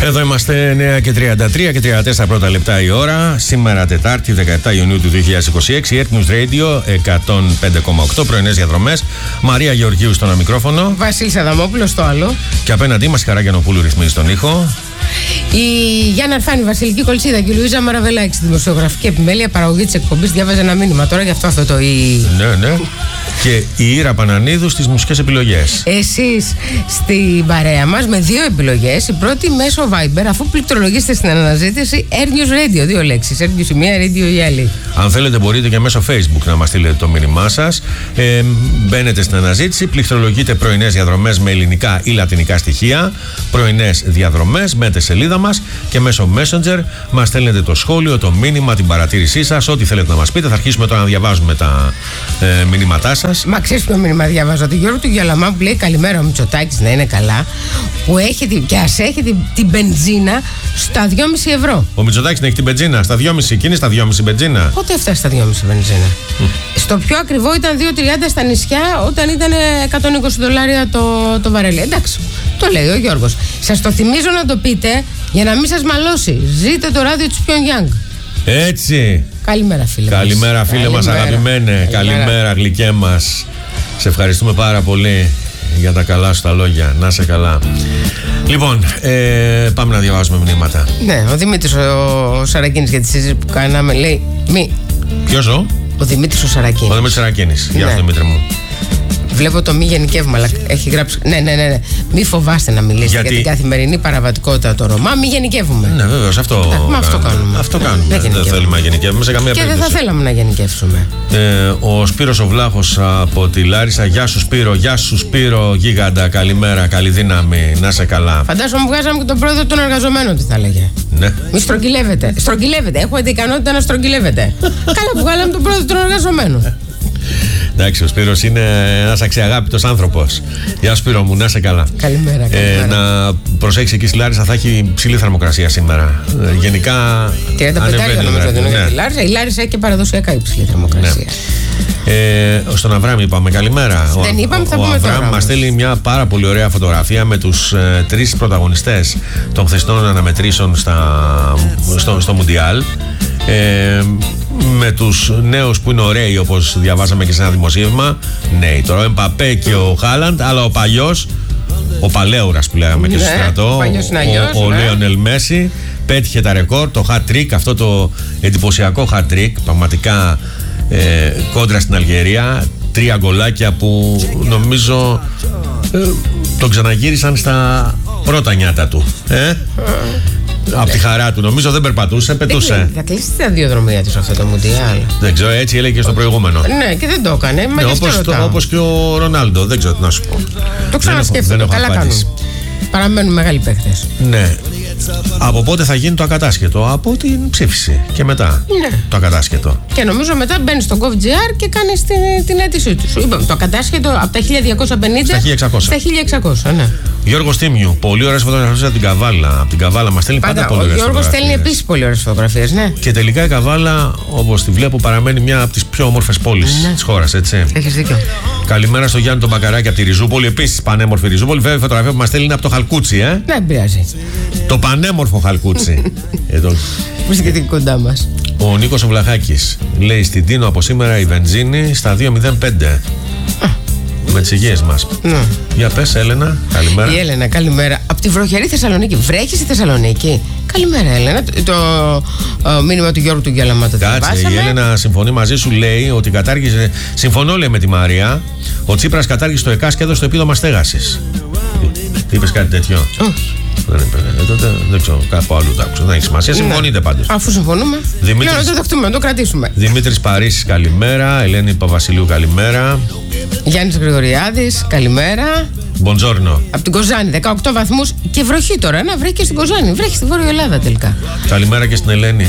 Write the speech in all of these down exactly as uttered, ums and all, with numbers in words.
Εδώ είμαστε εννιά και τριάντα τρία και τριάντα τέσσερα πρώτα λεπτά η ώρα. Σήμερα Τετάρτη δεκαεπτά Ιουνίου του δύο χιλιάδες είκοσι έξι. Earth News Radio εκατόν πέντε κόμμα οκτώ. Πρωινές διαδρομές. Μαρία Γεωργίου στο ένα μικρόφωνο. Βασίλης Αδαμόπουλος στο άλλο. Και απέναντί μας Χαρά Γιαννοπούλου ρυθμίζει τον ήχο. Η Γιάννα Αρφάνη, Βασιλική Κολτσίδα και η Λουίζα Μαραβελάκη στη δημοσιογραφική επιμέλεια παραγωγή της εκπομπής. Διάβαζε ένα μήνυμα τώρα γι' αυτό αυτό το. Η... Ναι, ναι. Και η Ήρα Πανανίδου στις μουσικές επιλογές. Εσείς στην παρέα μας με δύο επιλογές. Η πρώτη μέσω Viber, αφού πληκτρολογήσετε στην αναζήτηση Earth News Radio. Δύο λέξεις. Earth News η μία, Radio η άλλη. Αν θέλετε, μπορείτε και μέσω Facebook να μας στείλετε το μήνυμά σας. Ε, μπαίνετε στην αναζήτηση, πληκτρολογείτε πρωινές διαδρομές με ελληνικά ή λατινικά στοιχεία. Πρωινές διαδρομές, μπαίνετε σελίδα μας και μέσω Messenger μας στέλνετε το σχόλιο, το μήνυμα, την παρατήρησή σας, ό,τι θέλετε να μας πείτε. Θα αρχίσουμε τώρα να διαβάζουμε τα ε, μηνύματά σας. Μα ξέρεις ποιο μήνυμα διαβάζω? Το Γιώργο του Γιαλαμά που λέει καλημέρα ο Μητσοτάκης να είναι καλά, που έχει και ας έχει την, την μπενζίνα στα δυόμισι ευρώ. Ο Μητσοτάκης να έχει την μπενζίνα στα δυόμισι, εκείνη στα δυόμισι μπενζίνα. Πότε έφτασε στα δυόμισι μπενζίνα? Mm. Στο πιο ακριβό ήταν δύο τριάντα στα νησιά όταν ήταν εκατόν είκοσι δολάρια το, το βαρέλι. Εντάξει, το λέει ο Γιώργος. Σας το θυμίζω να το πείτε για να μην σας μαλώσει. Ζείτε το ράδιο της Pyongyang. Έτσι. Καλημέρα φίλε Καλημέρα μας. φίλε μας αγαπημένε. Καλημέρα, Καλημέρα γλυκέ μας. Σε ευχαριστούμε πάρα πολύ για τα καλά σου τα λόγια. Να είσαι καλά. Λοιπόν, ε, πάμε να διαβάσουμε μηνύματα. Ναι, ο Δημήτρης ο Σαρακίνης για τη συζήτηση που κάναμε λέει μη. Ποιος ο? Ο Δημήτρης ο Σαρακίνης. Ο Δημήτρης Σαρακίνης. Γεια σου, ναι. Δημήτρη μου. Βλέπω το μη γενικεύμα, αλλά έχει γράψει. Ναι, ναι, ναι, ναι. Μη φοβάστε να μιλήσετε Γιατί... για την καθημερινή παραβατικότητα το Ρωμά. Μη γενικεύουμε. Ναι, βέβαια, αυτό, ναι, αυτό κάνουμε. Αυτό κάνουμε. Δεν, δεν θέλουμε να γενικεύουμε σε καμία και περίπτωση. Και δεν θα θέλαμε να γενικεύσουμε. Ε, ο Σπύρος ο Βλάχος από τη Λάρισα. Γεια σου Σπύρο, γεια σου Σπύρο, γίγαντα. Καλημέρα, καλή δύναμη. Να σε καλά. Φαντάζομαι βγάζαμε και τον πρόεδρο των εργαζομένων, τι θα έλεγε. Ναι. Μη στρογγυλεύετε. Στρογγυλεύετε. Έχετε ικανότητα να στρογγυλεύετε. Καλά που βγάλαμε τον πρόεδρο των εργαζομένων. Εντάξει, ο Σπύρος είναι ένας αξιαγάπητος άνθρωπος. Γεια Σπύρο μου, να είσαι καλά. Καλημέρα, καλημέρα. Ε, να προσέξεις εκεί στη Λάρισα, θα έχει ψηλή θερμοκρασία σήμερα. Ε, γενικά. τριάντα πέντε νομίζω ότι είναι για τη Λάρισα. Η Λάρισα έχει και παραδοσιακά υψηλή θερμοκρασία. Ναι. Ε, στον Αβράμ είπαμε καλημέρα. Δεν ο, είπαμε, θα ο, πούμε ο τώρα. Ο Αβράμ μας στέλνει μια πάρα πολύ ωραία φωτογραφία με τους ε, τρεις πρωταγωνιστές των χθεσινών αναμετρήσεων στα, στο, στο Μουντιάλ. Ε, με τους νέους που είναι ωραίοι, όπως διαβάζαμε και σε ένα δημοσίευμα. Ναι, τώρα ο Εμπαπέ και ο Χάλαντ, αλλά ο παλιός, ο Παλέουρας που λέγαμε και ναι, στο στρατό, ο, ο, ο ναι. Λέονελ Μέση πέτυχε τα ρεκόρ, το hat-trick, αυτό το εντυπωσιακό hat-trick, πραγματικά ε, κόντρα στην Αλγερία, τρία γκολάκια που νομίζω ε, τον ξαναγύρισαν στα πρώτα νιάτα του. Ε? Από τη χαρά του, νομίζω δεν περπατούσε, πετούσε. Θα κλείσει τα δύο δρομεία του αυτό το Μουντιάλ. Δεν ξέρω, έτσι έλεγε και στο προηγούμενο. Ναι, και δεν το έκανε. Ναι, όπως, το, όπως και ο Ρονάλντο, δεν ξέρω τι να σου πω. Το ξανασκέφτομαι. Καλά κάνουν. Παραμένουν μεγάλοι παίχτες. Ναι. Από πότε θα γίνει το ακατάσχετο? Από την ψήφιση και μετά. Ναι. Το ακατάσχετο. Και νομίζω μετά μπαίνει στο gov.gr και κάνει την, την αίτησή του. Σου είπαμε το ακατάσχετο από τα χίλια διακόσια πενήντα στα χίλια εξακόσια. Στα χίλια εξακόσια, ναι. Γιώργος Τίμιου, πολύ ωραίες φωτογραφίες από την Καβάλα. Από την Καβάλα μας στέλνει πάντα, πάντα πολύ ωραίες φωτογραφίες. Ο Γιώργος στέλνει επίσης πολύ ωραίες φωτογραφίες, ναι. Και τελικά η Καβάλα, όπως τη βλέπω, παραμένει μια από τις πιο όμορφες πόλεις ναι. της χώρας, έτσι. Έχεις δίκιο. Καλημέρα στο Γιάννη τον Μπακαράκη από τη Ριζούπολη. Επίσης πανέμορφη Ριζούπολη. Βέβαια η φωτογραφία που μας στέλνει είναι από το Χαλκούτσι, ε. Δεν πειράζει. Το πανέμορφο Χαλκούτσι. Εδώ. Βρίσκεται κοντά μας. Ο Νίκος ο Βλαχάκης λέει στην Τίνο από σήμερα η βενζίνη στα δύο μηδέν πέντε. Με τις υγείες μας. Ναι. Για πες, Έλενα, καλημέρα. Η Έλενα, καλημέρα. Από τη βροχερή Θεσσαλονίκη. Βρέχει στη Θεσσαλονίκη. Καλημέρα, Έλενα. Το, το ο, μήνυμα του Γιώργου του Γιαλαμά το Κάτσε, η Έλενα συμφωνεί μαζί σου, λέει ότι κατάργησε. Συμφωνώ, λέει, με τη Μαρία. Ο Τσίπρας κατάργησε το ΕΚΑΣ και έδωσε το επίδομα στέγασης. Τι είπες κάτι τέτοιο? Όχι. Δεν είπε. Ε, τότε δεν ξέρω, κάπου αλλού το άκουσα. Δεν έχει σημασία. Συμφωνείτε πάντως. Αφού συμφωνούμε. Δημήτρης... Λέω να το δεχτούμε, να το κρατήσουμε. Δημήτρης Παρίσης, καλημέρα. Ελένη Παπασιλείου, καλημέρα. Γιάννης Γρηγοριάδης, καλημέρα. Μποντζόρνο. Από την Κοζάνη, δεκαοκτώ βαθμούς και βροχή τώρα. Να βρέχει και στην Κοζάνη. Βρέχει στη Βόρεια Ελλάδα τελικά. Καλημέρα και στην Ελένη.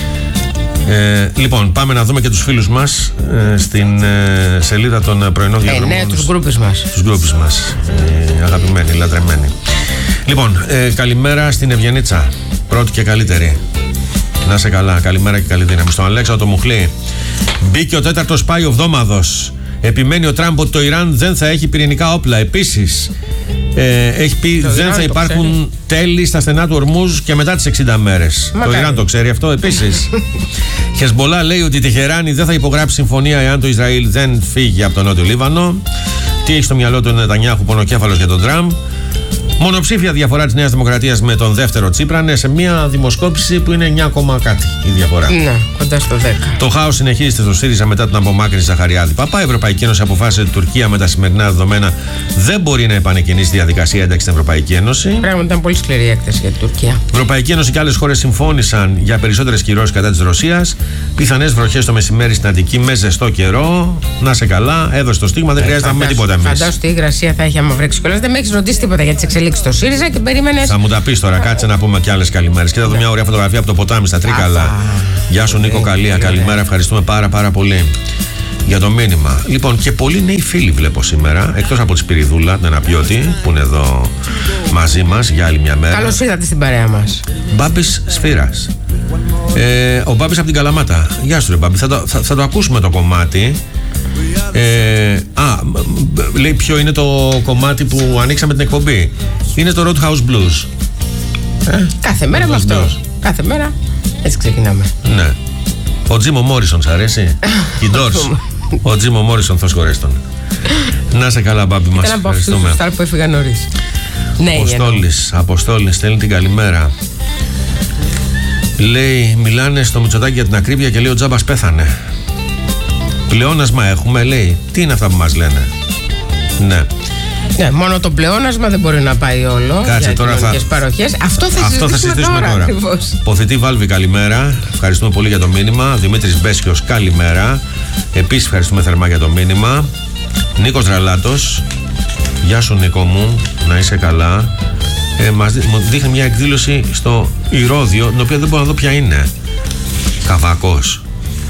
Ε, λοιπόν, πάμε να δούμε και τους φίλους μας ε, στην ε, σελίδα των πρωινών διαδρομών. Ε, ναι, τους γκρούπες μας. Τους γκρούπες μας. Ε, αγαπημένοι, λατρεμένοι. Λοιπόν, ε, καλημέρα στην Ευγενίτσα. Πρώτη και καλύτερη. Να είσαι καλά. Καλημέρα και καλή δύναμη. Στον Αλέξανδρο το Μουχλή. Μπήκε ο τέταρτος Πάιο Εβδόμαδος. Επιμένει ο Τραμπ ότι το Ιράν δεν θα έχει πυρηνικά όπλα. Επίσης, ε, έχει πει το δεν Ιράν θα υπάρχουν τέλη στα στενά του Ορμούζ και μετά τις εξήντα μέρες. Μα το Ιράν το ξέρει αυτό. Επίσης, Χεσμολά λέει ότι η Τεχεράνη δεν θα υπογράψει συμφωνία εάν το Ισραήλ δεν φύγει από το Νότιο Λίβανο. Τι έχει στο μυαλό του Νετανιάχου, πονοκέφαλος για τον Τραμπ. Μονοψήφια διαφορά της Νέας Δημοκρατίας με τον δεύτερο Τσίπρα, ναι, σε μια δημοσκόπηση που είναι εννιά, κάτι η διαφορά. Ναι, κοντά στο δέκα. Το χάος συνεχίζεται στο ΣΥΡΙΖΑ μετά την απομάκρυνση Ζαχαριάδη Παπά. Η Ευρωπαϊκή Ένωση αποφάσισε ότι η Τουρκία με τα σημερινά δεδομένα δεν μπορεί να επανεκκινήσει τη διαδικασία ένταξης στην Ευρωπαϊκή Ένωση. Πράγματι ήταν πολύ σκληρή η έκθεση για την Τουρκία. Η Ευρωπαϊκή Ένωση και άλλες χώρες συμφώνησαν για περισσότερες κυρώσεις κατά της Ρωσίας. Πιθανές βροχές το μεσημέρι στην Αττική με ζεστό καιρό. Να σε καλά, έδωσε το στίγμα, δεν ε, χρειάζεται να πούμε τίποτα εμείς. Φαντάζομαι ότι η υγρασία θα έχει αμαυρέξει κιόλας. Δεν με έχεις ρωτήσει τίποτα για τις εξελίξεις στο ΣΥΡΙΖΑ και περίμενες. Θα μου τα πεις τώρα, κάτσε να πούμε κι άλλες καλημέρες. Και θα δω μια ωραία φωτογραφία από το ποτάμι στα Τρίκαλα. Γεια σου Νίκο, καλία, καλημέρα. Ευχαριστούμε πάρα πάρα πολύ για το μήνυμα. Λοιπόν, και πολλοί νέοι φίλοι βλέπω σήμερα, εκτός από τη Σπυριδούλα, την Αναπιώτη, που είναι εδώ μαζί μας για άλλη μια μέρα. Καλώς ήρθατε στην παρέα μας. Μπάμπης Σφύρας. Ε, ο Μπάμπης από την Καλαμάτα. Γεια σου ρε Μπάμπη, θα το, θα, θα το ακούσουμε το κομμάτι. Ε, α, λέει ποιο είναι το κομμάτι που ανοίξαμε την εκπομπή. Είναι το Roadhouse Blues. Ε, Κάθε μέρα με αυτό. Blues. Κάθε μέρα έτσι ξεκινάμε. Ναι. Ο Τζίμο Μόρισον, σ' αρέσει? Η Doors. Ο Τζίμο Μόρισον, θα σχολέστον. Να σε καλά, Μπάμπη μας. Ήταν από αυτούς τους στάρ που έφυγαν νωρίς. Ναι, Αποστόλης, Αποστόλης, στέλνει την καλημέρα. Λέει, μιλάνε στο Μητσοτάκη για την ακρίβεια και λέει ο Τζάμπας πέθανε. Πλεόνασμα έχουμε, λέει. Τι είναι αυτά που μας λένε? Ναι. Ναι, μόνο το πλεόνασμα δεν μπορεί να πάει όλο. Κάτσε τώρα θα. Παροχές. Αυτό θα Αυτό συζητήσουμε, θα συζητήσουμε τώρα. τώρα. Ποθητή Βάλβη, καλημέρα. Ευχαριστούμε πολύ για το μήνυμα. Δημήτρης Μπέσιος, καλημέρα. Επίσης, ευχαριστούμε θερμά για το μήνυμα. Νίκος Ραλάτος. Γεια σου, Νίκο μου. Να είσαι καλά. Ε, μας δείχνει μια εκδήλωση στο Ηρώδιο, την οποία δεν μπορώ να δω ποια είναι. Καβακός.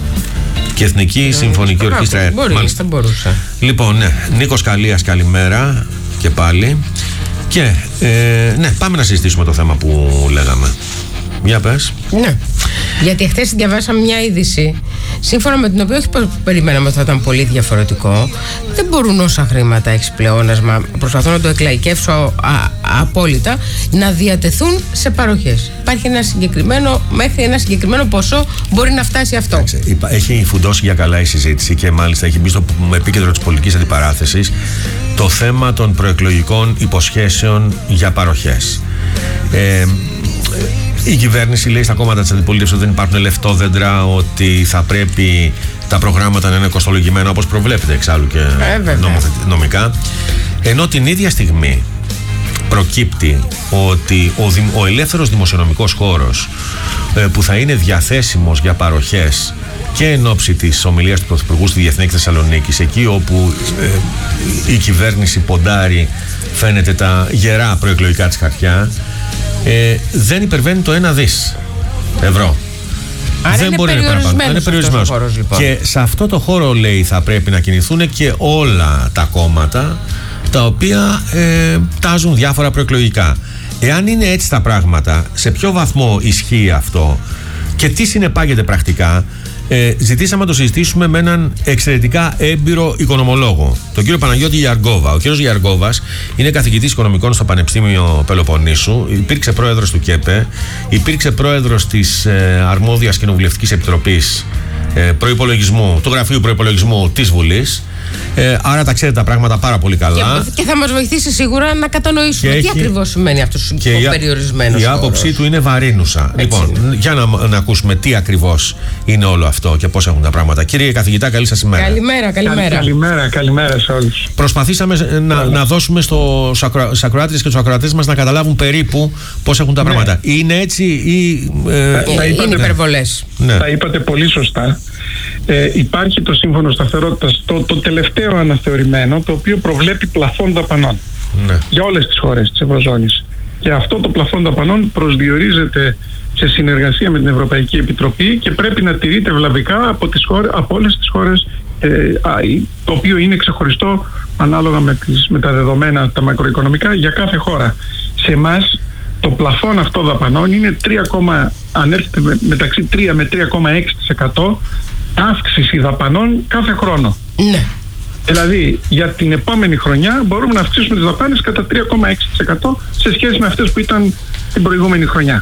Και Εθνική Συμφωνική Ορχήστρα. Μπορεί, μάλιστα μπορούσα. Λοιπόν, ναι, Νίκος Καλίας, καλημέρα και πάλι. Και ε, ναι, πάμε να συζητήσουμε το θέμα που λέγαμε. Για πες. Ναι, γιατί χθες διαβάσαμε μια είδηση σύμφωνα με την οποία, όχι που περιμέναμε ότι θα ήταν πολύ διαφορετικό, δεν μπορούν όσα χρήματα έχεις πλεόνασμα, προσπαθώ να το εκλαϊκεύσω α, απόλυτα, να διατεθούν σε παροχές. Υπάρχει ένα συγκεκριμένο, μέχρι ένα συγκεκριμένο ποσό μπορεί να φτάσει αυτό. Έχει φουντώσει για καλά η συζήτηση και μάλιστα έχει μπει στο επίκεντρο της πολιτικής αντιπαράθεσης το θέμα των προεκλογικών υποσχέσεων για παροχές. Ε, Η κυβέρνηση λέει στα κόμματα της αντιπολίτευσης ότι δεν υπάρχουν λεφτόδεντρα, ότι θα πρέπει τα προγράμματα να είναι κοστολογημένα όπως προβλέπεται εξάλλου και ε, νομικά. Ενώ την ίδια στιγμή προκύπτει ότι ο, δη, ο ελεύθερος δημοσιονομικός χώρος ε, που θα είναι διαθέσιμος για παροχές και εν ώψη της ομιλίας του Πρωθυπουργού στη Διεθνή Έκθεση Θεσσαλονίκης, εκεί όπου ε, η κυβέρνηση ποντάρει, φαίνεται, τα γερά προεκλογικά της χαρτιά, Ε, δεν υπερβαίνει το ένα δις ευρώ. Άρα δεν είναι μπορεί να παραπάνω. Είναι περιορισμένος. Χώρος, λοιπόν. Και σε αυτό το χώρο, λέει, θα πρέπει να κινηθούν και όλα τα κόμματα τα οποία ε, τάζουν διάφορα προεκλογικά. Εάν είναι έτσι τα πράγματα, σε ποιο βαθμό ισχύει αυτό και τι συνεπάγεται πρακτικά, ε, ζητήσαμε να το συζητήσουμε με έναν εξαιρετικά έμπειρο οικονομολόγο, τον κύριο Παναγιώτη Γιαργκόβα. Ο κύριος Γιαργκόβας είναι καθηγητής οικονομικών στο Πανεπιστήμιο Πελοποννήσου, υπήρξε πρόεδρος του ΚΕΠΕ, υπήρξε πρόεδρος της ε, Αρμόδιας Κοινοβουλευτικής Επιτροπής ε, Προϋπολογισμού, του Γραφείου Προϋπολογισμού της Βουλής. Ε, άρα τα ξέρετε τα πράγματα πάρα πολύ καλά. Και, και θα μας βοηθήσει σίγουρα να κατανοήσουμε και τι έχει, ακριβώς σημαίνει αυτός ο περιορισμένος. Η άποψή χώρος του είναι βαρύνουσα. Έτσι λοιπόν, είναι. Για να, να ακούσουμε τι ακριβώς είναι όλο αυτό και πώς έχουν τα πράγματα. Κύριε καθηγητά, καλή σας ημέρα. Καλημέρα, καλημέρα. Καλημέρα, καλημέρα σε όλους. Προσπαθήσαμε να, να δώσουμε στους ακροάτες και τους ακροατές μας να καταλάβουν περίπου πώς έχουν τα ναι. πράγματα. Είναι έτσι ή. Ε, ε, είναι υπερβολές. Ναι. Τα είπατε πολύ σωστά. Ε, υπάρχει το Σύμφωνο Σταθερότητας, το, το τελευταίο αναθεωρημένο, το οποίο προβλέπει πλαφόν δαπανών ναι. για όλες τις χώρες της Ευρωζώνης. Και αυτό το πλαφόν δαπανών προσδιορίζεται σε συνεργασία με την Ευρωπαϊκή Επιτροπή και πρέπει να τηρείται ευλαβικά από, τις χώρες, από όλες τις χώρες, ε, α, το οποίο είναι ξεχωριστό ανάλογα με, τις, με τα δεδομένα τα μακροοικονομικά για κάθε χώρα. Σε εμάς το πλαφόν αυτό δαπανών είναι τρία, αν έρχεται μεταξύ τρία με τρία κόμμα έξι τοις εκατό αύξηση δαπανών κάθε χρόνο. Ναι. Δηλαδή, για την επόμενη χρονιά μπορούμε να αυξήσουμε τις δαπάνες κατά τρία κόμμα έξι τοις εκατό σε σχέση με αυτές που ήταν την προηγούμενη χρονιά.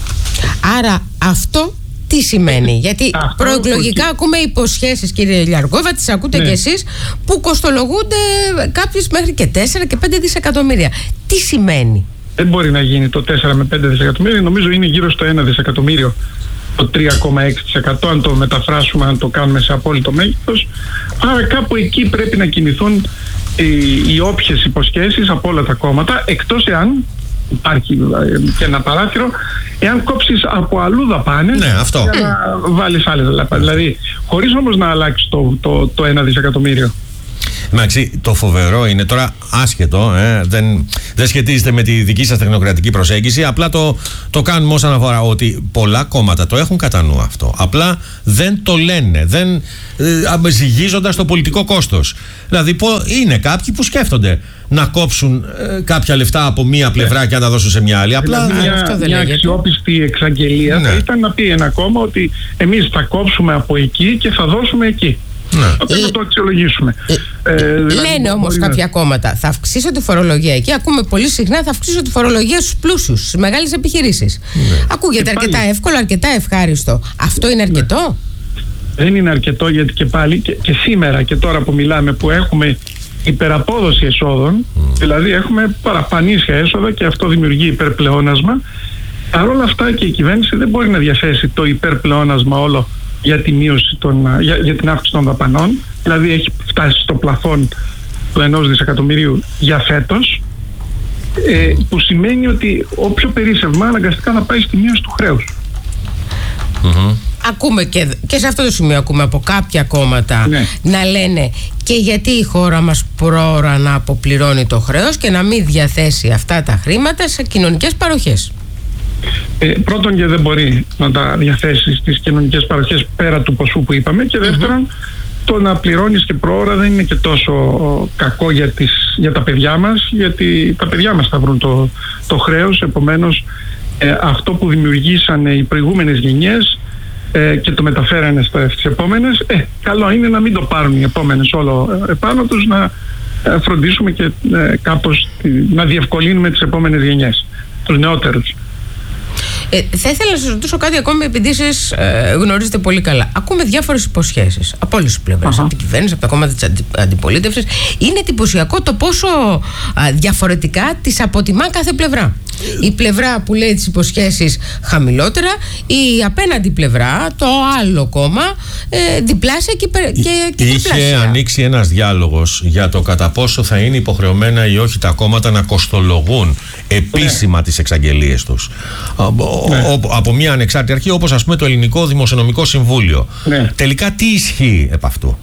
Άρα αυτό τι σημαίνει? Γιατί αυτό προεκλογικά που... ακούμε υποσχέσεις, κύριε Λιαργόβα, τις ακούτε ναι. κι εσείς, που κοστολογούνται κάποιες μέχρι και τέσσερα και πέντε δισεκατομμύρια. Τι σημαίνει? Δεν μπορεί να γίνει το τέσσερα με πέντε δισεκατομμύρια, νομίζω είναι γύρω στο ένα δισεκατομμύριο το τρία κόμμα έξι τοις εκατό, αν το μεταφράσουμε, αν το κάνουμε σε απόλυτο μέγεθος. Άρα κάπου εκεί πρέπει να κινηθούν οι, οι όποιες υποσχέσεις από όλα τα κόμματα, εκτός εάν υπάρχει και ένα παράθυρο, εάν κόψεις από αλλού δαπάνες, ναι, αυτό. για να βάλεις άλλες δαπάνες. Δηλαδή, χωρίς όμως να αλλάξει το, το, το ένα δισεκατομμύριο. Εντάξει, το φοβερό είναι τώρα άσχετο, ε, δεν, δεν σχετίζεται με τη δική σας τεχνοκρατική προσέγγιση, απλά το, το κάνουμε ως αναφορά ότι πολλά κόμματα το έχουν κατά νου αυτό. Απλά δεν το λένε, δεν ε, ζυγίζοντας το πολιτικό κόστος. Δηλαδή είναι κάποιοι που σκέφτονται να κόψουν ε, κάποια λεφτά από μία πλευρά και να τα δώσουν σε μια άλλη. Απλά δηλαδή, μια, αυτό δεν μια αξιόπιστη εξαγγελία ναι. θα ήταν να πει ένα κόμμα ότι εμείς θα κόψουμε από εκεί και θα δώσουμε εκεί. Ναι. Θα ε, το αξιολογήσουμε. Ε, ε, δηλαδή λένε όμως κάποια να... κόμματα θα αυξήσω τη φορολογία εκεί. Ακούμε πολύ συχνά θα αυξήσω τη φορολογία στους πλούσιους, στις μεγάλες επιχειρήσεις. Ναι. Ακούγεται και αρκετά πάλι... εύκολο, αρκετά ευχάριστο. Αυτό είναι αρκετό? Ναι. Δεν είναι αρκετό, γιατί και πάλι και, και σήμερα και τώρα που μιλάμε, που έχουμε υπεραπόδοση εσόδων, mm. δηλαδή έχουμε παραπανίσια έσοδα και αυτό δημιουργεί υπερπλεόνασμα. Παρ' όλα αυτά και η κυβέρνηση δεν μπορεί να διαθέσει το υπερπλεόνασμα όλο για, τη μείωση των, για, για την αύξηση των δαπανών. Δηλαδή έχει φτάσει στο πλαφόν του ενός δισεκατομμυρίου για φέτος, ε, που σημαίνει ότι όποιο περίσσευμα αναγκαστικά θα πάει στη μείωση του χρέους. Mm-hmm. Ακούμε και, και σε αυτό το σημείο ακούμε από κάποια κόμματα ναι. να λένε και γιατί η χώρα μας πρόωρα να αποπληρώνει το χρέος και να μην διαθέσει αυτά τα χρήματα σε κοινωνικές παροχές. Ε, πρώτον, και δεν μπορεί να τα διαθέσει στις κοινωνικές παροχές πέρα του ποσού που είπαμε, και δεύτερον mm-hmm. το να πληρώνεις και πρόωρα δεν είναι και τόσο κακό για, τις, για τα παιδιά μας, γιατί τα παιδιά μας θα βρουν το, το χρέος. Επομένως ε, αυτό που δημιουργήσανε οι προηγούμενες γενιές ε, και το μεταφέρανε στις επόμενες, ε, καλό είναι να μην το πάρουν οι επόμενες όλο επάνω τους, να ε, φροντίσουμε και ε, κάπως να διευκολύνουμε τις επόμενες γενιές, τους νεότερους. Ε, θα ήθελα να σας ρωτήσω κάτι ακόμη, επειδή εσείς ε, γνωρίζετε πολύ καλά. Ακούμε διάφορες υποσχέσεις από όλες τις πλευρές, uh-huh. από την κυβέρνηση, από τα κόμματα της αντι, αντιπολίτευσης. Είναι εντυπωσιακό το πόσο α, διαφορετικά τις αποτιμά κάθε πλευρά. Η πλευρά που λέει τις υποσχέσεις χαμηλότερα, η απέναντι πλευρά, το άλλο κόμμα, ε, διπλάσια και, και, και διπλάσια. Είχε ανοίξει ένας διάλογος για το κατά πόσο θα είναι υποχρεωμένα ή όχι τα κόμματα να κοστολογούν επίσημα ναι. τις εξαγγελίες τους. Ναι. Από μια ανεξάρτητη αρχή, όπως ας πούμε το Ελληνικό Δημοσιονομικό Συμβούλιο. Ναι. Τελικά τι ισχύει επ' αυτού?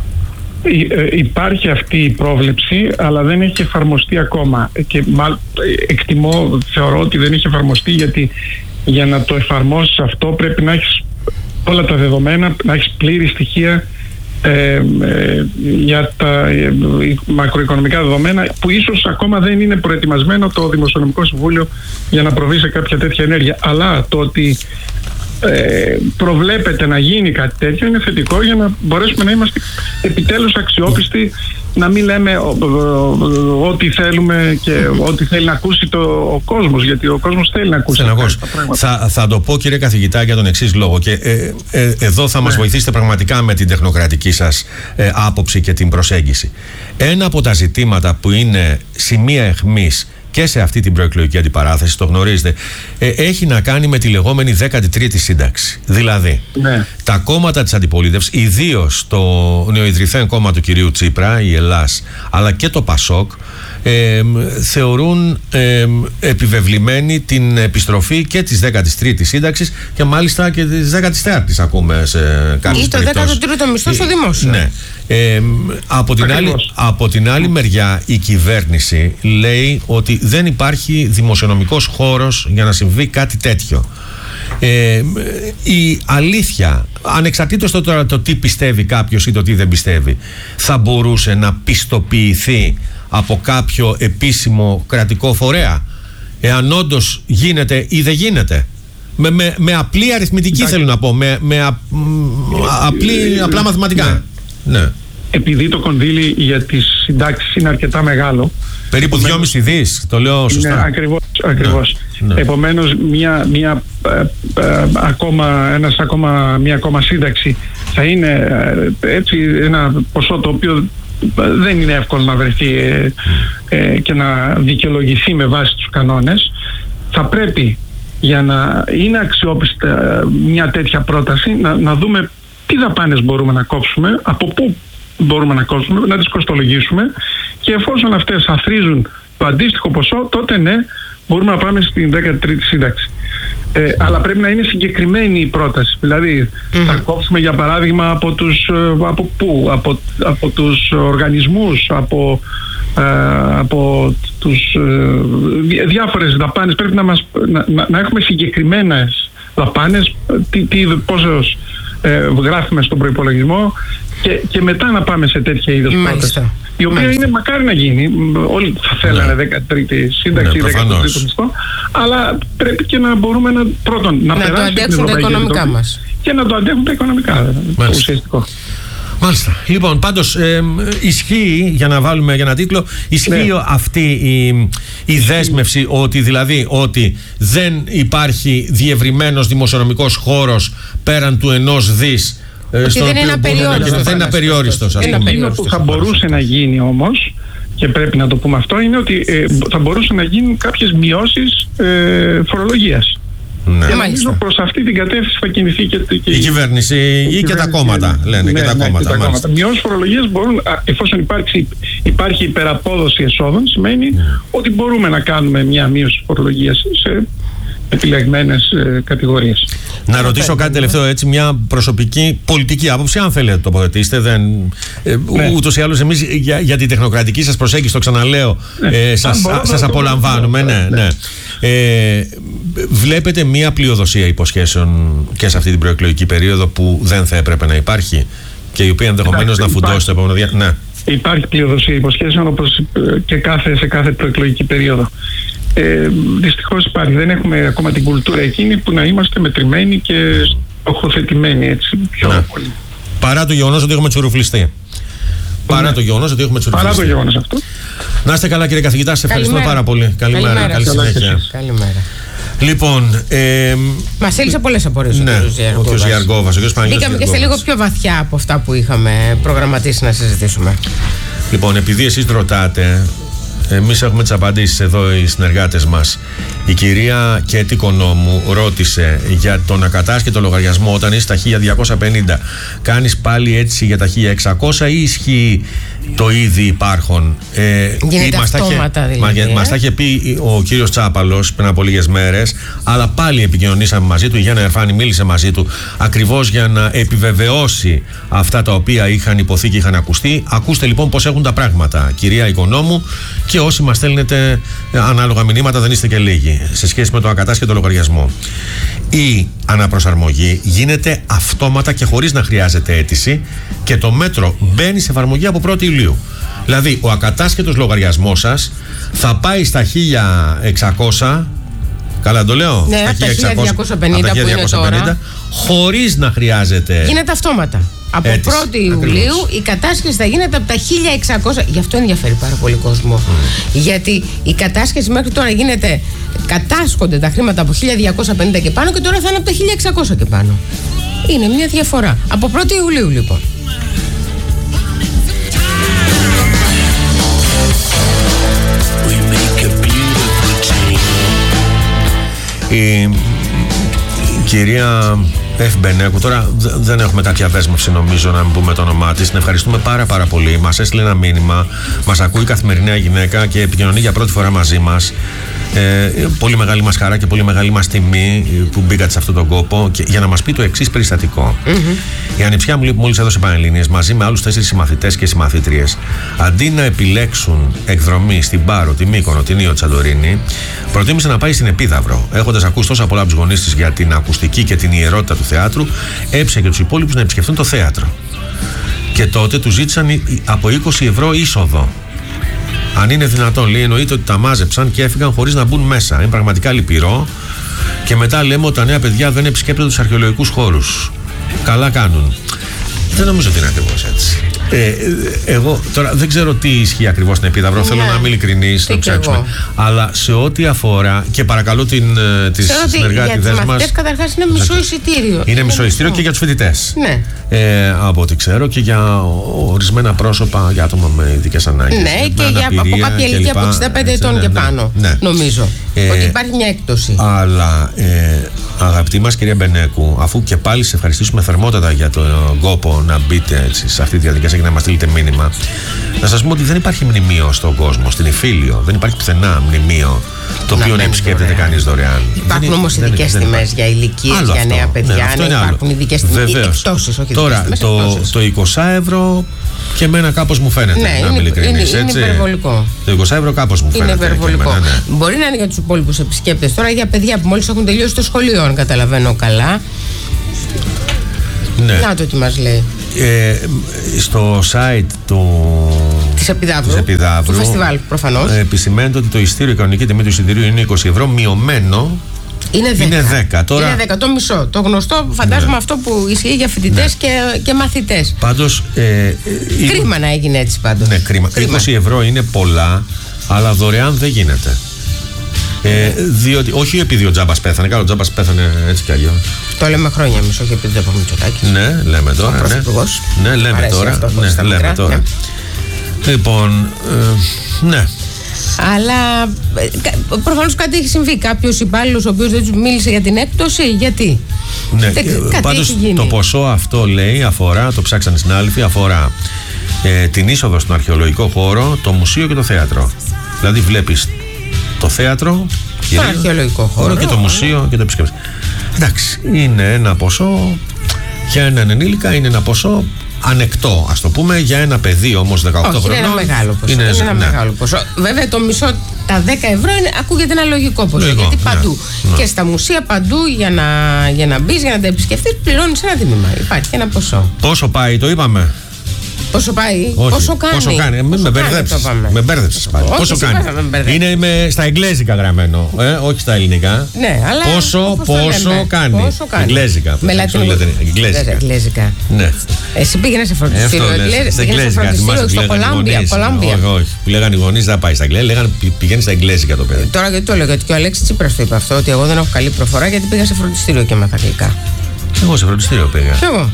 Υπάρχει αυτή η πρόβλεψη, αλλά δεν έχει εφαρμοστεί ακόμα, και μάλλον εκτιμώ, θεωρώ ότι δεν έχει εφαρμοστεί, γιατί για να το εφαρμόσεις αυτό πρέπει να έχεις όλα τα δεδομένα, να έχεις πλήρη στοιχεία ε, ε, για τα ε, μακροοικονομικά δεδομένα, που ίσως ακόμα δεν είναι προετοιμασμένο το Δημοσιονομικό Συμβούλιο για να προβεί σε κάποια τέτοια ενέργεια. Αλλά το ότι Ε, προβλέπεται να γίνει κάτι τέτοιο είναι θετικό, για να μπορέσουμε να είμαστε επιτέλους αξιόπιστοι, να μην λέμε ό,τι θέλουμε και ό,τι θέλει να ακούσει το, ο κόσμος, γιατί ο κόσμος θέλει να ακούσει τα θα, θα το πω, κύριε καθηγητά, για τον εξής λόγο, και ε, ε, εδώ θα μας ναι. βοηθήσετε πραγματικά με την τεχνοκρατική σας ε, άποψη και την προσέγγιση. Ένα από τα ζητήματα που είναι σημεία αιχμής και σε αυτή την προεκλογική αντιπαράθεση, το γνωρίζετε, ε, έχει να κάνει με τη λεγόμενη δέκατη τρίτη σύνταξη. Δηλαδή, ναι. τα κόμματα της αντιπολίτευσης, ιδίως το νεοειδρυθέν κόμμα του κυρίου Τσίπρα, η Ελλάς, αλλά και το Πασόκ, ε, θεωρούν ε, επιβεβλημένη την επιστροφή και της δέκατης τρίτης σύνταξης και μάλιστα και της δέκατης τέταρτης ακούμε σε κάποιες ή το δέκατο τρίτο μισθό στο δημόσιο. Ναι. Ε, από, την άλλη, από την άλλη μεριά η κυβέρνηση λέει ότι δεν υπάρχει δημοσιονομικός χώρος για να συμβεί κάτι τέτοιο. Ε, η αλήθεια, ανεξαρτήτως το, το, το τι πιστεύει κάποιος ή το τι δεν πιστεύει, θα μπορούσε να πιστοποιηθεί από κάποιο επίσημο κρατικό φορέα, εάν όντως γίνεται ή δεν γίνεται? Με, με, με απλή αριθμητική, θέλω να πω, με, με α, απλή, απλά μαθηματικά. Ναι. Ναι. επειδή το κονδύλι για τις συντάξεις είναι αρκετά μεγάλο. Περίπου δυόμισι δις, το λέω σωστά. Ναι, ακριβώς. ακριβώς. Ναι. Επομένως, μια, μια, ε, ε, ακόμα, ένας, ακόμα, μια ακόμα σύνταξη θα είναι ε, έτσι ένα ποσό το οποίο δεν είναι εύκολο να βρεθεί ε, ε, και να δικαιολογηθεί με βάση τους κανόνες. Θα πρέπει, για να είναι αξιόπιστα μια τέτοια πρόταση, να, να δούμε τι δαπάνες μπορούμε να κόψουμε, από πού μπορούμε να κόψουμε, να τις κοστολογήσουμε, και εφόσον αυτές αθροίζουν το αντίστοιχο ποσό, τότε ναι, μπορούμε να πάμε στην δέκατη τρίτη σύνταξη. Ε, αλλά πρέπει να είναι συγκεκριμένη η πρόταση. Δηλαδή, mm. θα κόψουμε για παράδειγμα από τους, από πού, από, από τους οργανισμούς, από, ε, από τους ε, διάφορες δαπάνες. Πρέπει να, μας, να, να, να έχουμε συγκεκριμένες δαπάνες, τι, τι, πόσος ε, γράφουμε στον προϋπολογισμό, και, και μετά να πάμε σε τέτοια είδος πρόταση. Η οποία Μάλιστα. είναι μακάρι να γίνει. Όλοι θα θέλανε ναι. δέκατη τρίτη σύνταξη, ναι, δέκατη τρίτη μισθό. Αλλά πρέπει και να μπορούμε να, πρώτον, να, να περάσει το αντέξουν τα οικονομικά μας. Και να το αντέχουν τα οικονομικά. Το ουσιαστικό. Μάλιστα. Λοιπόν, πάντως ε, ισχύει, για να βάλουμε για ένα τίτλο, ισχύει ναι. αυτή η, η δέσμευση ότι δηλαδή ότι δεν υπάρχει διευρυμένος δημοσιονομικός χώρος πέραν του ενός δις. Ότι δεν είναι απεριόριστος. Δεν είναι απεριόριστος. Εκείνο που θα μπορούσε να γίνει όμως, και πρέπει να το πούμε αυτό, είναι ότι ε, θα μπορούσαν να γίνουν κάποιες μειώσεις ε, φορολογίας. Ναι. Και νομίζω προς αυτή την κατεύθυνση θα κινηθεί και, και η κυβέρνηση ή και, και τα κόμματα. Λένε ναι, και τα ναι, κόμματα. Και τα κόμματα. Μειώσεις φορολογίας μπορούν, εφόσον υπάρξει, υπάρχει υπεραπόδοση εσόδων, σημαίνει ναι. ότι μπορούμε να κάνουμε μια μείωση φορολογίας σε επιλεγμένες ε, κατηγορίες. Να ρωτήσω κάτι τελευταίο, έτσι, μια προσωπική πολιτική άποψη, αν θέλετε το τοποθετήσετε. Δεν, ε, ναι. Ούτως ή άλλως εμείς για, για την τεχνοκρατική σας προσέγγιση, το ξαναλέω, ναι. ε, σας, σας απολαμβάνουμε. Ναι, ναι. Ναι. Ε, βλέπετε μια πλειοδοσία υποσχέσεων και σε αυτή την προεκλογική περίοδο που δεν θα έπρεπε να υπάρχει και η οποία ενδεχομένως να φουντώσει το επόμενο διάστημα. Ναι. Υπάρχει πλειοδοσία υποσχέσεων, όπως και κάθε, σε κάθε προεκλογική περίοδο. Ε, δυστυχώς υπάρχει. Δεν έχουμε ακόμα την κουλτούρα εκείνη που να είμαστε μετρημένοι και στοχοθετημένοι έτσι πιο ναι. πολύ. Παρά το γεγονός ότι έχουμε τσουρουφλιστεί. Παρά ναι. το γεγονός ότι έχουμε τσουρουφλιστεί. Παρά το γεγονός αυτό. Να είστε καλά, κύριε καθηγητά, σας ευχαριστούμε πάρα πολύ. Καλημέρα. Καλημέρα. Καλή συνέχεια. Καλημέρα. Λοιπόν, ε, μας έλυσε πολλές απορίες ναι, ο κ. Γιαργκόβας. Μπήκαμε και σε λίγο πιο βαθιά από αυτά που είχαμε προγραμματίσει να συζητήσουμε. Λοιπόν, επειδή εσείς ρωτάτε, εμείς έχουμε τις απαντήσεις εδώ, οι συνεργάτες μας. Η κυρία Κέτη Κονόμου ρώτησε για τον ακατάσχετο λογαριασμό όταν είσαι στα χίλια διακόσια πενήντα. Κάνεις πάλι έτσι για τα χίλια εξακόσια ή ισχύει το ήδη υπάρχον? Ε, Γίνεται αυτόματα δηλαδή. Μας τα είχε πει ο κύριος Τσάπαλος πριν από λίγες μέρες, αλλά πάλι επικοινωνήσαμε μαζί του. Η Γιάννα Ερφάνη μίλησε μαζί του ακριβώς για να επιβεβαιώσει αυτά τα οποία είχαν υποθεί και είχαν ακουστεί. Ακούστε λοιπόν πώς έχουν τα πράγματα, κυρία Οικονόμου, και όσοι μας στέλνετε ανάλογα μηνύματα, δεν είστε και λίγοι, σε σχέση με το ακατάσχετο λογαριασμό. Η αναπροσαρμογή γίνεται αυτόματα και χωρίς να χρειάζεται αίτηση και το μέτρο μπαίνει σε εφαρμογή από πρώτη Ιουλίου. Δηλαδή, ο ακατάσχετος λογαριασμός σας θα πάει στα χίλια εξακόσια. Καλά το λέω? Ναι, από τα χίλια διακόσια πενήντα που είναι τώρα, χωρίς να χρειάζεται. Γίνεται αυτόματα. Από αίτηση. πρώτη Ιουλίου Ακριβώς. η κατάσχεση θα γίνεται από τα χίλια εξακόσια. Γι' αυτό ενδιαφέρει πάρα πολύ κόσμο. Mm. Γιατί η κατάσχεση μέχρι τώρα γίνεται, κατάσχονται τα χρήματα από χίλια διακόσια πενήντα και πάνω, και τώρα θα είναι από τα χίλια εξακόσια και πάνω. Είναι μια διαφορά. Από πρώτη Ιουλίου λοιπόν. Η κυρία Εφ. Μπενέκου, τώρα δεν έχουμε κάποια δέσμευση νομίζω να μην πούμε το όνομά της. Την ευχαριστούμε πάρα πάρα πολύ. Μας έστειλε ένα μήνυμα, μας ακούει καθημερινά γυναίκα και επικοινωνεί για πρώτη φορά μαζί μας. Ε, πολύ μεγάλη μας χαρά και πολύ μεγάλη μας τιμή που μπήκατε σε αυτόν τον κόπο, και για να μας πει το εξής περιστατικό. Mm-hmm. Η ανιψιά μου μόλις έδωσε Πανελλήνιες μαζί με άλλους τέσσερις συμμαθητές και συμμαθήτριες. Αντί να επιλέξουν εκδρομή στην Πάρο, τη Μύκονο, την Ήο, τη Σαντορίνη, προτίμησε να πάει στην Επίδαυρο. Έχοντας ακούσει τόσα πολλά από τους γονείς της για την ακουστική και την ιερότητα του θεάτρου, έψε και τους υπόλοιπους να επισκεφτούν το θέατρο. Και τότε του ζήτησαν από είκοσι ευρώ είσοδο. Αν είναι δυνατόν, λέει, εννοείται ότι τα μάζεψαν και έφυγαν χωρίς να μπουν μέσα. Είναι πραγματικά λυπηρό. Και μετά λέμε ότι τα νέα παιδιά δεν επισκέπτονται τους αρχαιολογικούς χώρους. Καλά κάνουν. Δεν νομίζω ότι είναι ακριβώς έτσι. Ε, εγώ τώρα δεν ξέρω τι ισχύει ακριβώς στην Επίδαυρο. Yeah. Θέλω να είμαι ειλικρινής, το ψάξουμε. Αλλά σε ό,τι αφορά. Και παρακαλώ την, τις συνεργάτηδες μας. Για τους καταρχάς είναι μισό εισιτήριο. Είναι μισό εισιτήριο και για τους φοιτητές. Ναι. Ε, από ό,τι ξέρω και για ορισμένα πρόσωπα, για άτομα με ειδικές ανάγκες. Ναι, και για από κάποια ηλικία από εξήντα πέντε ετών και πάνω. Νομίζω. Ε, ότι υπάρχει μια έκπτωση. Αλλά ε, αγαπητή μας κυρία Μπενέκου, αφού και πάλι σε ευχαριστήσουμε θερμότατα για τον κόπο να μπείτε έτσι, σε αυτή τη διαδικασία και να μας στείλετε μήνυμα, να σας πούμε ότι δεν υπάρχει μνημείο στον κόσμο, στην Ιφίλιο. Δεν υπάρχει πουθενά μνημείο το οποίο να, να επισκέπτεται κανείς δωρεάν. Υπάρχουν όμως ειδικές τιμές για ηλικίες, για αυτό, νέα παιδιά. Ναι, ναι, υπάρχουν ειδικές τιμές. Εκτόσεις, όχι τώρα, τιμές, το, εκτόσεις. το είκοσι ευρώ και εμένα κάπως μου φαίνεται. Ναι, να είμαι ειλικρινής. Είναι, είναι υπερβολικό. Το είκοσι ευρώ κάπως μου φαίνεται. Είναι υπερβολικό. Εμένα, ναι. Μπορεί να είναι για τους υπόλοιπους επισκέπτες. Τώρα για παιδιά που μόλις έχουν τελειώσει το σχολείο, αν καταλαβαίνω καλά. Ναι. Να το τι μας λέει. Ε, στο site του της Επιδαύρου, της Επιδαύρου του φεστιβάλ προφανώς, ε, επισημαίνεται ότι το εισιτήριο, η κανονική τιμή του εισιτηρίου είναι είκοσι ευρώ, μειωμένο είναι δέκα. Είναι δέκα. Τώρα... είναι δέκα, το μισό. Το γνωστό, φαντάζομαι, ναι. αυτό που ισχύει για φοιτητές, ναι. και, και μαθητές. Πάντως ε, ε, κρίμα ε, να έγινε έτσι πάντως. Ναι, κρίμα. κρίμα. είκοσι ευρώ είναι πολλά, αλλά δωρεάν δεν γίνεται. Ε, διότι, όχι επειδή ο Τζάμπας πέθανε, καλά, ο Τζάμπας πέθανε έτσι κι αλλιώς. Το λέμε χρόνια εμείς, όχι επειδή το Μητσοτάκη. Ναι, λέμε τώρα. Ναι, ναι, λέμε τώρα. Αυτό, ναι, λέμε μικρά, τώρα. Ναι. Λοιπόν, ε, ναι. Αλλά προφανώς κάτι έχει συμβεί. Κάποιος υπάλληλος ο οποίος δεν τους μίλησε για την έκπτωση, γιατί. Ναι, πάντως το ποσό αυτό λέει αφορά, το ψάξανε στην Άλφη, αφορά ε, την είσοδο στον αρχαιολογικό χώρο, το μουσείο και το θέατρο. Δηλαδή βλέπεις το θέατρο, το αρχαιολογικό χώρο και το μουσείο και το επισκέπτη. Εντάξει, είναι ένα ποσό για έναν ενήλικα, είναι ένα ποσό ανεκτό, ας το πούμε, για ένα παιδί όμως δεκαοκτώ χρονών. Είναι ένα μεγάλο ποσό. Είναι, είναι ένα ναι. μεγάλο ποσό. Βέβαια το μισό, τα δέκα ευρώ είναι, ακούγεται ένα λογικό ποσό. Λογικό, γιατί παντού ναι. και στα μουσεία παντού για να, για να μπεις, για να τα επισκεφτείς, πληρώνεις ένα τίμημα. Υπάρχει ένα ποσό. Πόσο πάει, το είπαμε. Πόσο πάει, όχι, πόσο κάνει. Πόσο κάνει, μην με μπερδέψεις. Με μπέρδεψες πάλι. Όχι, πόσο κάνει. Είναι με, στα εγγλέζικα γραμμένο, ε, όχι στα ελληνικά. Ναι, αλλά πόσο, πόσο κάνει. Πόσο κάνει. Εγγλέζικα. Με λατινικά. Εγγλέζικα. Ναι. Εσύ πήγαινε σε φροντιστήριο. Στα εγγλέζικα. Στο Κολάμπια. Όχι, όχι. Που λέγανε οι γονείς δεν πάει στα εγγλέζικα. Λέγανε πηγαίνει στα εγγλέζικα το παιδί. Τώρα γιατί το λέω, γιατί και ο Αλέξης Τσίπρας το είπε αυτό, ότι εγώ δεν έχω καλή προφορά γιατί πήγα σε φροντιστήριο και μάθα αγγλικά. Εγώ σε φροντιστήριο πήγα. Κι εγώ.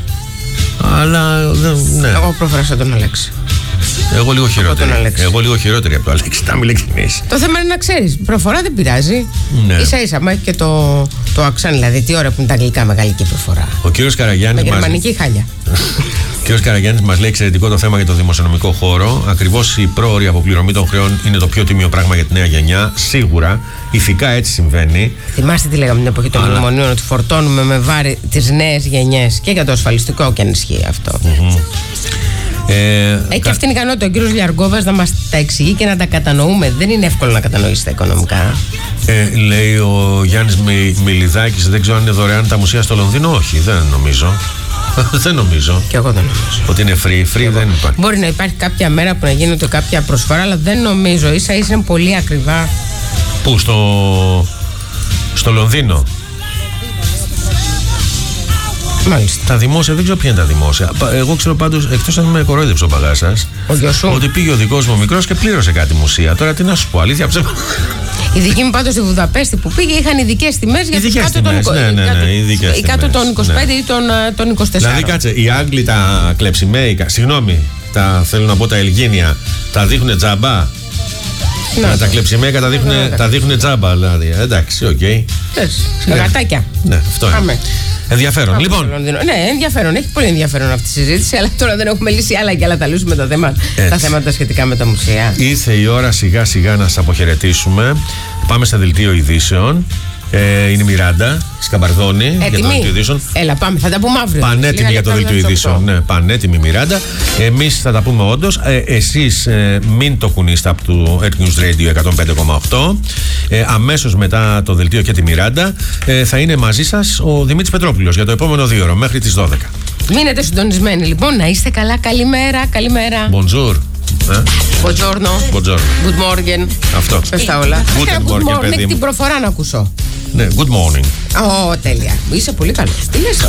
Αλλά ναι. Εγώ προφράσα τον Αλέξη. Εγώ λίγο χειρότερη. Εγώ λίγο χειρότερη από τον Αλέξη, να μην ειλικρινής. Το θέμα είναι να ξέρεις. Προφορά δεν πειράζει. Ναι. Ίσα ίσα, μα έχει και το, το αξάν, δηλαδή τι ώρα που είναι τα αγγλικά με γαλλική προφορά. Ο κύριος Καραγιάννης. Με γερμανική μας... χάλια. Ο κύριος Καραγιάννης μας λέει εξαιρετικό το θέμα για το δημοσιονομικό χώρο. Ακριβώς η πρόωρη αποπληρωμή των χρεών είναι το πιο τίμιο πράγμα για τη νέα γενιά. Σίγουρα. Ηθικά έτσι συμβαίνει. Θυμάστε τι λέγαμε την εποχή των μνημονίων, ότι φορτώνουμε με βάρη τις νέες γενιές και για το ασφαλιστικό και αν ισχύει αυτό. Mm-hmm. Ε, Έχει κα... αυτή την ικανότητα ο κύριος Λιαργόβας να μας τα εξηγεί και να τα κατανοούμε. Δεν είναι εύκολο να κατανοήσει τα οικονομικά. Ε, λέει ο Γιάννης Μι, Μιλιδάκης, δεν ξέρω αν είναι δωρεάν τα μουσεία στο Λονδίνο. Όχι, δεν νομίζω. δεν νομίζω. Και εγώ δεν νομίζω. Ότι είναι free, free δεν υπάρχει. Μπορεί να υπάρχει κάποια μέρα που να γίνεται κάποια προσφορά, αλλά δεν νομίζω. Ίσα ίσα είναι πολύ ακριβά. Πού, στο, στο Λονδίνο. Μάλιστα. Τα δημόσια, δεν ξέρω ποια είναι τα δημόσια. Εγώ ξέρω πάντως, εκτός αν με κορόιδεψε ο παγάς σας, ότι πήγε ο δικός μου μικρός και πλήρωσε κάτι μουσεία. Τώρα τι να σου πω, αλήθεια ψέμα. Οι δικοί μου πάντως στη Βουδαπέστη που πήγε είχαν ειδικές τιμές για τους κάτω των είκοσι πέντε, ναι, ναι, ναι, ειδικές κάτω των είκοσι πέντε ναι. ή των, των είκοσι τέσσερα. Δηλαδή κάτσε, οι Άγγλοι τα κλεψιμέικα, συγγνώμη, τα θέλω να πω τα Ελγίνια, τα δείχνουν τζάμπα. Να, τα κλεψιμέικα τα δείχνουν, τα δείχνουν τζάμπα, δηλαδή. Εντάξει, οκ. Okay. Γατάκια. Ναι, αυτό είναι. Άμε. Ενδιαφέρον. Άμε λοιπόν. Ναι, ενδιαφέρον. Έχει πολύ ενδιαφέρον αυτή η συζήτηση, αλλά τώρα δεν έχουμε λύσει άλλα και άλλα. Τα λύσουμε τα θέματα, τα θέματα σχετικά με τα μουσεία. Ήρθε η ώρα σιγά σιγά να σας αποχαιρετήσουμε. Πάμε στα δελτίο ειδήσεων. Ε, είναι η Μιράντα Σκαμπαρδόνη για το δελτίο ειδήσεων. Έλα, πάμε, θα τα πούμε αύριο. Πανέτοιμη για το δελτίο ειδήσεων. Ναι, πανέτοιμη Μιράντα. Εμείς θα τα πούμε όντως. Ε, εσείς ε, μην το κουνήσετε από το Earth News Radio εκατόν πέντε κόμμα οκτώ. Ε, αμέσως μετά το δελτίο και τη Μιράντα ε, θα είναι μαζί σας ο Δημήτρης Πετρόπουλος για το επόμενο δύο ώρο μέχρι τις δώδεκα. Μείνετε συντονισμένοι λοιπόν, να είστε καλά. Καλημέρα, καλημέρα. Bonjour. Buongiorno. Good morning. Αυτό. Πες τα όλα. Good morning, παιδί μου. Την προφορά να ακούσω. Ναι, good morning. Ω, τέλεια. Είσαι πολύ καλός. Τι λες τώρα.